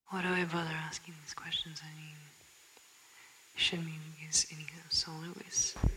Why do I bother asking these questions? I mean, Shenmue is any kind of soloist.